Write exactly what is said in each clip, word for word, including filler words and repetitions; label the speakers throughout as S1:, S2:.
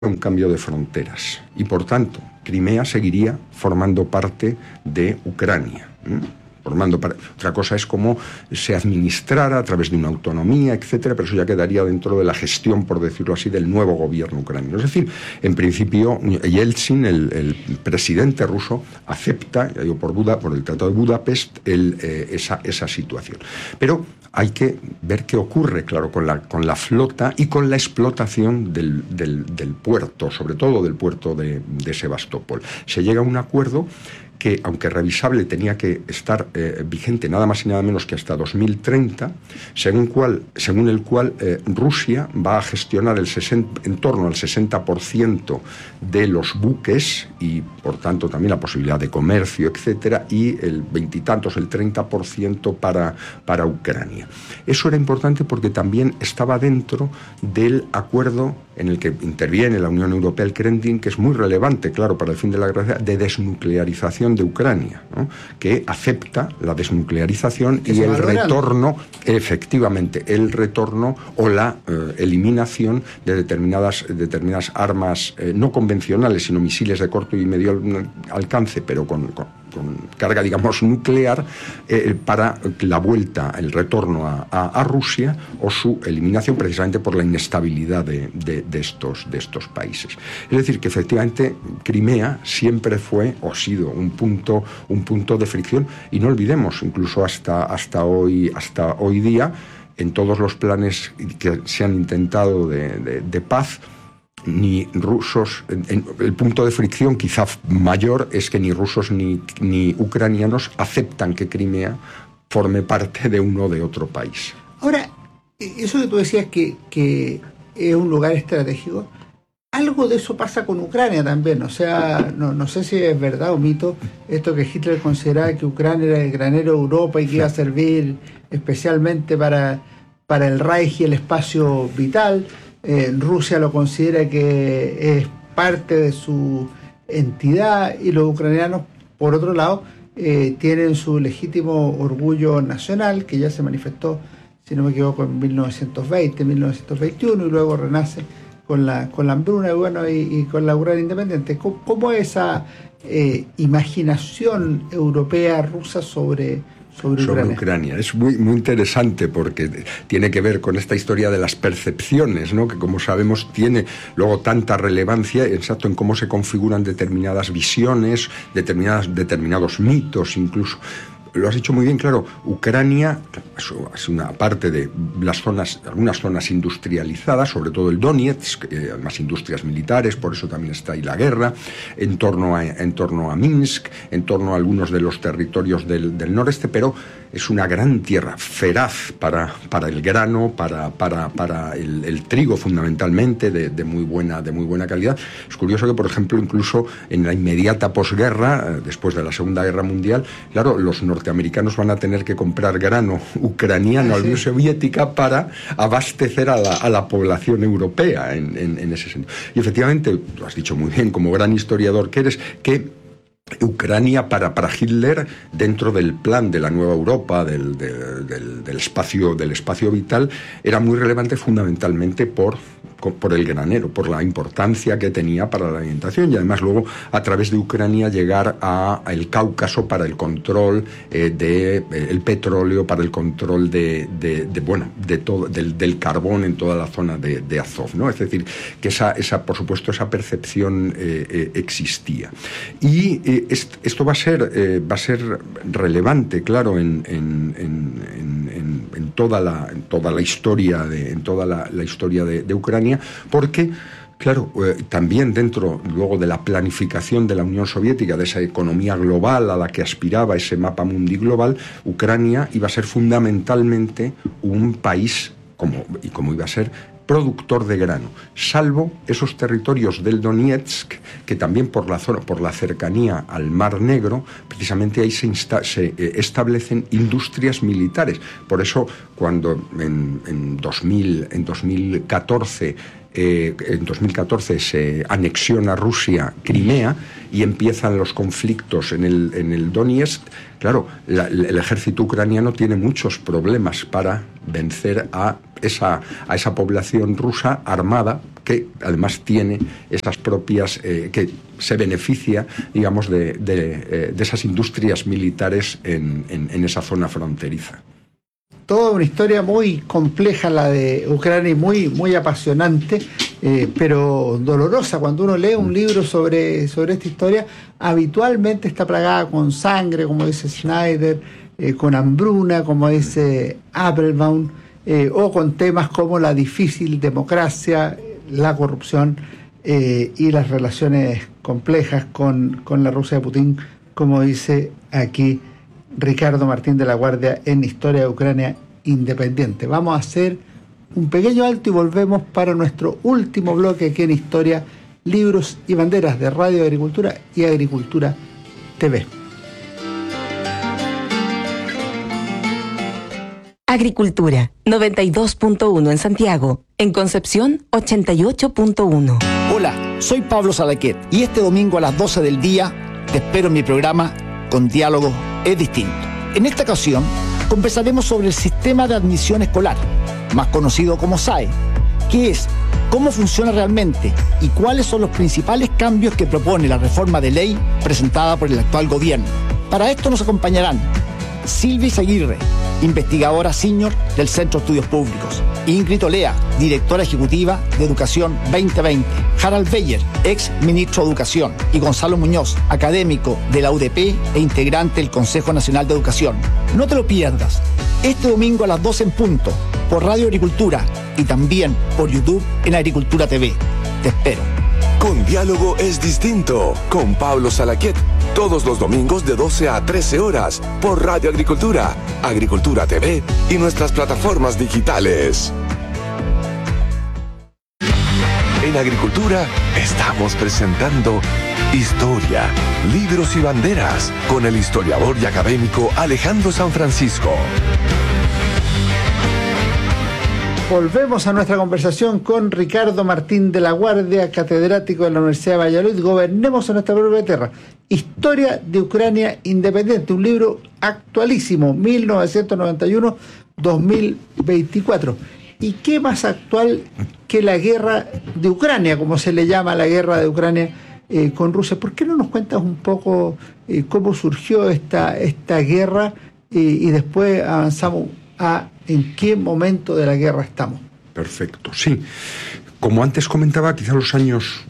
S1: un cambio de fronteras y, por tanto, Crimea seguiría formando parte de Ucrania. ¿Mm? Formando para... Otra cosa es cómo se administrara a través de una autonomía, etcétera, pero eso ya quedaría dentro de la gestión, por decirlo así, del nuevo gobierno ucraniano. Es decir, en principio, Yeltsin, el, el presidente ruso, acepta, ya digo, por, Buda, por el Tratado de Budapest, el, eh, esa, esa situación. Pero hay que ver qué ocurre, claro, con la, con la flota y con la explotación del, del, del puerto, sobre todo del puerto de, de Sebastopol. Se llega a un acuerdo que, aunque revisable, tenía que estar eh, vigente nada más y nada menos que hasta dos mil treinta, según, cual, según el cual eh, Rusia va a gestionar el sesenta, en torno al sesenta por ciento de los buques y, por tanto, también la posibilidad de comercio, etcétera, y el veintitantos, el treinta por ciento para, para Ucrania. Eso era importante porque también estaba dentro del acuerdo en el que interviene la Unión Europea, el Kremlin, que es muy relevante, claro, para el fin de la guerra, de desnuclearización de Ucrania, ¿no? Que acepta la desnuclearización y el retorno, efectivamente, el retorno o la eh, eliminación de determinadas, determinadas armas eh, no convencionales, sino misiles de corto y medio alcance, pero con, con, con carga, digamos, nuclear, eh, para la vuelta, el retorno a, a, a Rusia o su eliminación, precisamente por la inestabilidad de, de, de, estos, de estos países. Es decir, que efectivamente Crimea siempre fue o ha sido un punto, un punto de fricción, y no olvidemos, incluso hasta, hasta, hoy, hasta hoy día, en todos los planes que se han intentado de, de, de paz, ni rusos, en, en, el punto de fricción quizá mayor es que ni rusos ni, ni ucranianos aceptan que Crimea forme parte de uno o de otro país.
S2: Ahora, eso que tú decías que, que es un lugar estratégico, algo de eso pasa con Ucrania también. O sea, no, no sé si es verdad o mito esto que Hitler consideraba que Ucrania era el granero de Europa y que iba a servir especialmente para, para el Reich y el espacio vital. Eh, Rusia lo considera que es parte de su entidad, y los ucranianos, por otro lado, eh, tienen su legítimo orgullo nacional, que ya se manifestó, si no me equivoco, en mil novecientos veinte, mil novecientos veintiuno, y luego renace con la, con la hambruna y, bueno, y, y con la Ucrania independiente. ¿Cómo, cómo esa eh, imaginación europea rusa sobre, sobre,
S1: sobre
S2: Ucrania?
S1: Ucrania? Es muy, muy interesante porque tiene que ver con esta historia de las percepciones, ¿no? Que, como sabemos, tiene luego tanta relevancia, exacto, en cómo se configuran determinadas visiones, determinadas, determinados mitos incluso. Lo has dicho muy bien, claro. Ucrania es una parte de las zonas, algunas zonas industrializadas, sobre todo el Donetsk, eh, además industrias militares, por eso también está ahí la guerra, en torno a, en torno a Minsk, en torno a algunos de los territorios del, del noreste, pero es una gran tierra, feraz para, para el grano, para, para, para el, el trigo fundamentalmente, de, de, muy buena, de muy buena calidad. Es curioso que, por ejemplo, incluso en la inmediata posguerra, después de la Segunda Guerra Mundial, claro, los norteamericanos van a tener que comprar grano ucraniano a la Unión Soviética para abastecer a la, a la población europea en, en, en ese sentido. Y efectivamente, lo has dicho muy bien, como gran historiador que eres, que Ucrania para, para Hitler, dentro del plan de la nueva Europa, del, del, del, del, espacio, del espacio vital, era muy relevante fundamentalmente por, por el granero, por la importancia que tenía para la alimentación, y además luego a través de Ucrania llegar a, a el Cáucaso para el control eh, de, eh, el petróleo, para el control de, de, de bueno, de todo, del, del carbón en toda la zona de, de Azov, ¿no? Es decir, que esa, esa, por supuesto, esa percepción eh, eh, existía. Y eh, esto va a ser, eh, va a ser relevante, claro, en, en, en, en, en, toda, la, en toda la historia de, en toda la, la historia de, de Ucrania, porque, claro, eh, también dentro luego de la planificación de la Unión Soviética, de esa economía global a la que aspiraba, ese mapa mundi global, Ucrania iba a ser fundamentalmente un país, como, y como iba a ser, productor de grano, salvo esos territorios del Donetsk, que también por la zona, por la cercanía al Mar Negro, precisamente ahí se, insta, se eh, establecen industrias militares. Por eso, cuando en, en, dos mil, en dos mil catorce Eh, en dos mil catorce se anexiona Rusia Crimea y empiezan los conflictos en el, en el Donetsk, claro, la, el ejército ucraniano tiene muchos problemas para vencer a esa, a esa población rusa armada, que además tiene esas propias, eh, que se beneficia, digamos, de, de, eh, de esas industrias militares en, en, en esa zona fronteriza.
S2: Toda una historia muy compleja la de Ucrania y muy, muy apasionante, eh, pero dolorosa. Cuando uno lee un libro sobre, sobre esta historia, habitualmente está plagada con sangre, como dice Schneider, eh, con hambruna, como dice Applebaum, eh, o con temas como la difícil democracia, la corrupción eh, y las relaciones complejas con, con la Rusia de Putin, como dice aquí Ricardo Martín de la Guardia en Historia de Ucrania Independiente. Vamos a hacer un pequeño alto y volvemos para nuestro último bloque aquí en Historia, Libros y Banderas de Radio Agricultura y Agricultura T V.
S3: Agricultura, noventa y dos punto uno en Santiago. En Concepción, ochenta y ocho punto uno.
S4: Hola, soy Pablo Salaquet y este domingo a las doce del día te espero en mi programa Con Diálogo es Distinto. En esta ocasión conversaremos sobre el sistema de admisión escolar, más conocido como S A E, qué es, cómo funciona realmente y cuáles son los principales cambios que propone la reforma de ley presentada por el actual gobierno. Para esto nos acompañarán Silvia Izaguirre, investigadora senior del Centro de Estudios Públicos, Ingrid Olea, directora ejecutiva de Educación veinte veinte, Harald Beyer, ex ministro de Educación, y Gonzalo Muñoz, académico de la U D P e integrante del Consejo Nacional de Educación. No te lo pierdas, este domingo a las doce en punto, por Radio Agricultura y también por YouTube en Agricultura T V. Te espero.
S5: Con Diálogo es Distinto, con Pablo Salaquet, todos los domingos de doce a trece horas, por Radio Agricultura, Agricultura T V y nuestras plataformas digitales. En Agricultura estamos presentando Historia, Libros y Banderas, con el historiador y académico Alejandro San Francisco.
S2: Volvemos a nuestra conversación con Ricardo Martín de la Guardia, catedrático de la Universidad de Valladolid. Gobernemos en nuestra propia tierra. Historia de Ucrania Independiente, un libro actualísimo, mil novecientos noventa y uno a dos mil veinticuatro. ¿Y qué más actual que la guerra de Ucrania, como se le llama la guerra de Ucrania eh, con Rusia? ¿Por qué no nos cuentas un poco eh, cómo surgió esta, esta guerra eh, y después avanzamos a en qué momento de la guerra estamos?
S1: Perfecto, sí. Como antes comentaba, quizá los años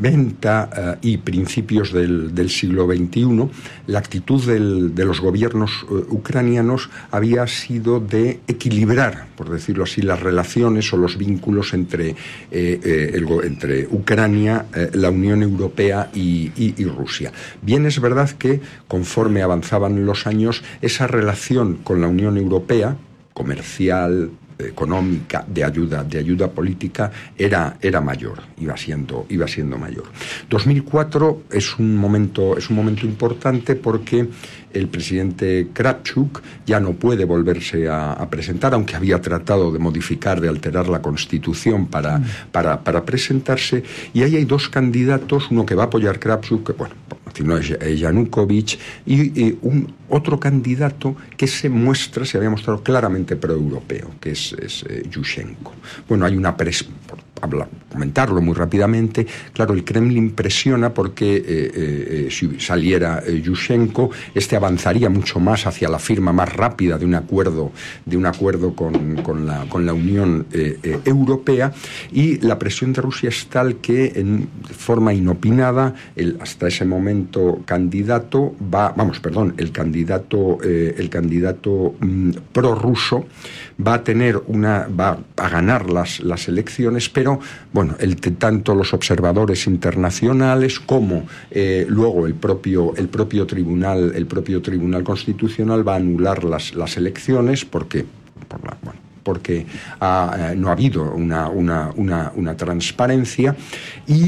S1: noventa uh, y principios del, del siglo veintiuno, la actitud del, de los gobiernos uh, ucranianos había sido de equilibrar, por decirlo así, las relaciones o los vínculos entre, eh, eh, el, entre Ucrania, eh, la Unión Europea y, y, y Rusia. Bien es verdad que, conforme avanzaban los años, esa relación con la Unión Europea, comercial, económica, de ayuda, de ayuda política, era, era mayor, iba siendo, iba siendo mayor. dos mil cuatro es un momento, es un momento importante porque el presidente Kravchuk ya no puede volverse a, a presentar, aunque había tratado de modificar, de alterar la Constitución para, mm. para, para presentarse, y ahí hay dos candidatos, uno que va a apoyar Kravchuk, que, bueno, no es Yanukovych, y, y un otro candidato que se muestra, se había mostrado claramente proeuropeo, que es, es eh, Yushchenko. Bueno, hay una pres por hablar, comentarlo muy rápidamente. Claro, el Kremlin presiona porque eh, eh, si saliera eh, Yushchenko, este avanzaría mucho más hacia la firma más rápida de un acuerdo, de un acuerdo con, con, la, con la Unión eh, eh, Europea, y la presión de Rusia es tal que, en forma inopinada, el, hasta ese momento candidato va, vamos, perdón, el candidato, eh, el candidato mm, prorruso va a tener una, va a ganar las, las elecciones, pero bueno, el, tanto los observadores internacionales como eh, luego el propio, el propio tribunal, el propio tribunal constitucional va a anular las, las elecciones porque, por la, bueno, porque ha, eh, no ha habido una, una, una, una transparencia, y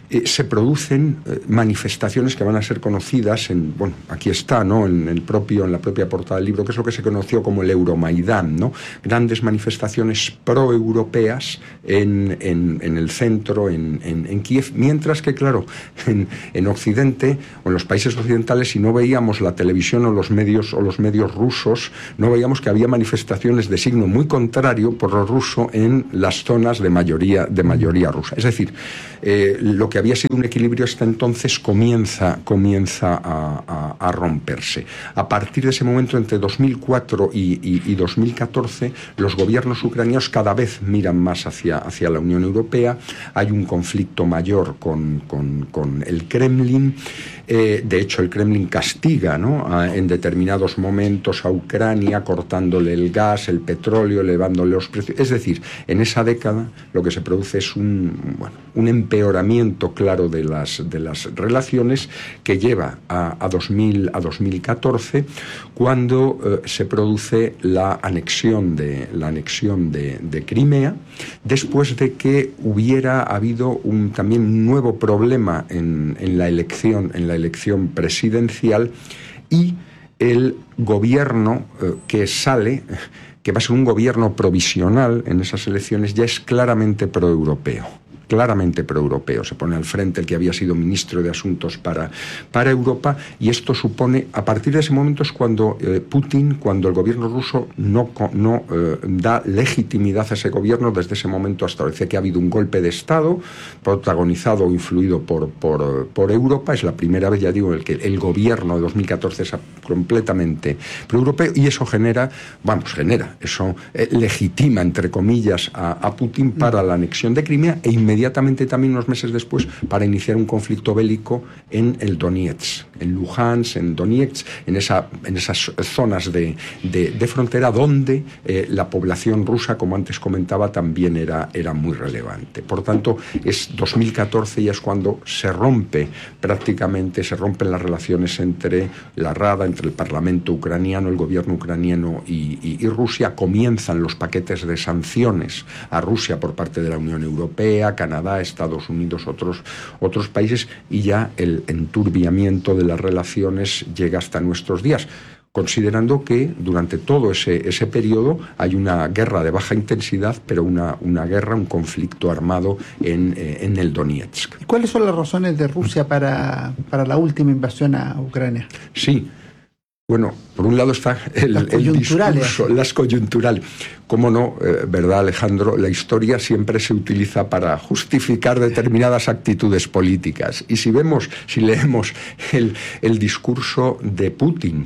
S1: eh, se producen eh, manifestaciones que van a ser conocidas en, bueno, aquí está, ¿no? En el propio, en la propia portada del libro, que es lo que se conoció como el Euromaidán, ¿no? Grandes manifestaciones proeuropeas en, en, en el centro, en, en, en Kiev, mientras que, claro, en, en Occidente o en los países occidentales, si no veíamos la televisión o los medios o los medios rusos, no veíamos que había manifestaciones de signo muy contrario por lo ruso en las zonas de mayoría, de mayoría rusa. Es decir, eh, lo que había sido un equilibrio hasta entonces comienza, comienza a, a, a romperse. A partir de ese momento, entre dos mil cuatro y, y, y dos mil catorce, los gobiernos ucranianos cada vez miran más hacia, hacia la Unión Europea. Hay un conflicto mayor con, con, con el Kremlin. Eh, de hecho, el Kremlin castiga, ¿no?, a, en determinados momentos a Ucrania, cortándole el gas, el petróleo, elevándole los precios. Es decir, en esa década lo que se produce es un, bueno, un empeoramiento claro de las, de las relaciones, que lleva a, a, dos mil, a dos mil catorce, cuando eh, se produce la anexión de, la anexión de, de Crimea, después de que hubiera habido un, también un nuevo problema en, en la elección, en la elección presidencial, y el gobierno eh, que sale, que va a ser un gobierno provisional en esas elecciones, ya es claramente proeuropeo. claramente proeuropeo. Se pone al frente el que había sido ministro de Asuntos para, para Europa, y esto supone, a partir de ese momento es cuando eh, Putin, cuando el gobierno ruso no, no eh, da legitimidad a ese gobierno. Desde ese momento hasta ahora dice que ha habido un golpe de Estado protagonizado o influido por, por, por Europa. Es la primera vez, ya digo, en el que el gobierno de dos mil catorce es completamente proeuropeo, y eso genera, vamos, genera, eso eh, legitima, entre comillas, a, a Putin para la anexión de Crimea, e inmediatamente Inmediatamente también unos meses después para iniciar un conflicto bélico en el Donetsk, en Luhansk, en Donetsk, en, esa, en esas zonas de, de, de frontera donde eh, la población rusa, como antes comentaba, también era, era muy relevante. Por tanto, es dos mil catorce y es cuando se rompe prácticamente, se rompen las relaciones entre la Rada, entre el Parlamento ucraniano, el gobierno ucraniano y, y, y Rusia. Comienzan los paquetes de sanciones a Rusia por parte de la Unión Europea, Canadá, Estados Unidos, otros, otros países, y ya el enturbiamiento de las relaciones llega hasta nuestros días, considerando que durante todo ese, ese periodo hay una guerra de baja intensidad, pero una, una guerra, un conflicto armado en, eh, en el Donetsk.
S2: ¿Y cuáles son las razones de Rusia para, para la última invasión a Ucrania?
S1: Sí. Bueno, por un lado está el, el discurso, las coyunturales. Cómo no, eh, ¿verdad, Alejandro? La historia siempre se utiliza para justificar determinadas actitudes políticas. Y si vemos, si leemos el, el discurso de Putin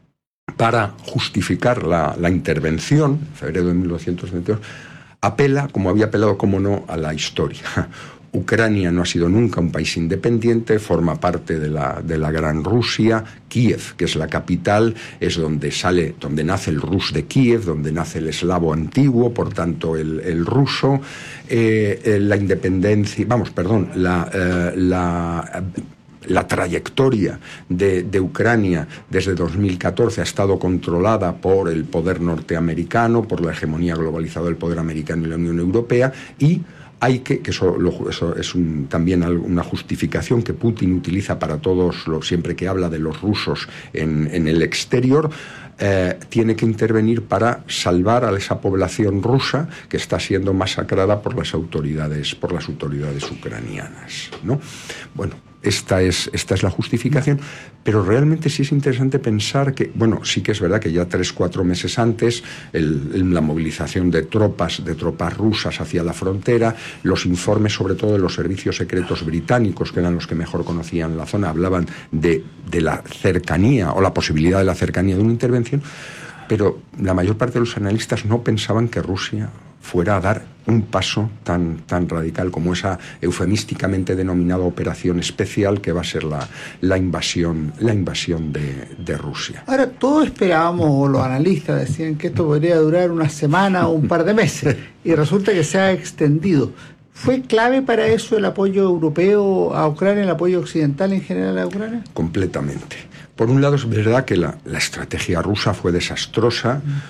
S1: para justificar la, la intervención, en febrero de mil novecientos veintidós, apela, como había apelado, cómo no, a la historia. Ucrania no ha sido nunca un país independiente, forma parte de la, de la Gran Rusia. Kiev, que es la capital, es donde sale, donde nace el Rus de Kiev, donde nace el eslavo antiguo, por tanto el, el ruso. Eh, eh, la independencia, vamos, perdón, la... Eh, la La trayectoria de, de Ucrania desde dos mil catorce ha estado controlada por el poder norteamericano, por la hegemonía globalizada del poder americano y la Unión Europea, y hay que, que eso, lo, eso es un, también una justificación que Putin utiliza para todos, los, siempre que habla de los rusos en, en el exterior, eh, tiene que intervenir para salvar a esa población rusa que está siendo masacrada por las autoridades, por las autoridades ucranianas, ¿no? Bueno, Esta es, esta es la justificación, pero realmente sí es interesante pensar que, bueno, sí que es verdad que ya tres, cuatro meses antes, el, el, la movilización de tropas, de tropas rusas hacia la frontera, los informes sobre todo de los servicios secretos británicos, que eran los que mejor conocían la zona, hablaban de, de la cercanía o la posibilidad de la cercanía de una intervención, pero la mayor parte de los analistas no pensaban que Rusia fuera a dar un paso tan, tan radical como esa eufemísticamente denominada operación especial que va a ser la, la invasión, la invasión de, de Rusia.
S2: Ahora, todos esperábamos, o los analistas decían que esto podría durar una semana o un par de meses, y resulta que se ha extendido. ¿Fue clave para eso el apoyo europeo a Ucrania, el apoyo occidental en general a Ucrania?
S1: Completamente. Por un lado, es verdad que la, la estrategia rusa fue desastrosa.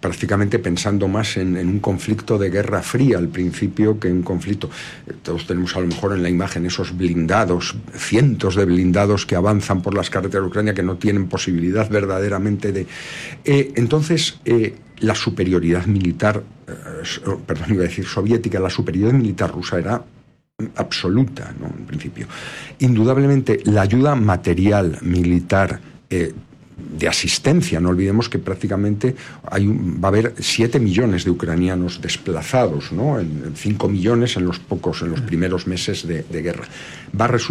S1: prácticamente pensando más en, en un conflicto de guerra fría al principio que en un conflicto. Todos tenemos a lo mejor en la imagen esos blindados, cientos de blindados que avanzan por las carreteras de Ucrania que no tienen posibilidad verdaderamente de... Eh, entonces, eh, la superioridad militar, eh, perdón, iba a decir soviética, la superioridad militar rusa era absoluta, ¿no? En principio. Indudablemente, la ayuda material, militar, eh, de asistencia, no olvidemos que prácticamente hay un, va a haber siete millones de ucranianos desplazados, ¿no? En, en cinco millones en los pocos, en los primeros meses de, de guerra. Va a resultar